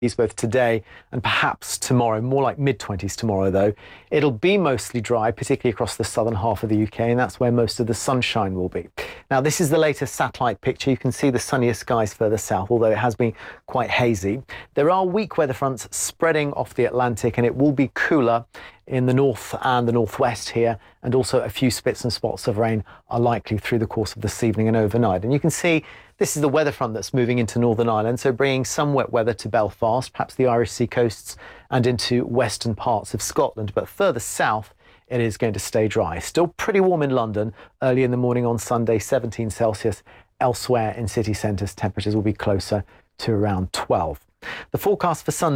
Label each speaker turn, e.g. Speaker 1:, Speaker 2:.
Speaker 1: both today and perhaps tomorrow, more like mid-20s tomorrow though. It'll be mostly dry, particularly across the southern half of the UK, and that's where most of the sunshine will be. Now, this is the latest satellite picture. You can see the sunnier skies further south, although it has been quite hazy. There are weak weather fronts spreading off the Atlantic, and it will be cooler in the north and the northwest here, and also a few spits and spots of rain are likely through the course of this evening and overnight. And you can see this is the weather front that's moving into Northern Ireland, so bringing some wet weather to Belfast, perhaps the Irish Sea coasts and into western parts of Scotland. But further south, it is going to stay dry. Still pretty warm in London early in the morning on Sunday, 17 Celsius. Elsewhere in city centres, temperatures will be closer to around 12. The forecast for Sunday